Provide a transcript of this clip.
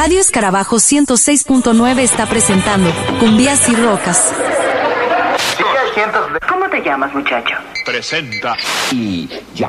Radio Escarabajo 106.9 está presentando Cumbias y Rocas. ¿Cómo te llamas, muchacho? Presenta. Y ya.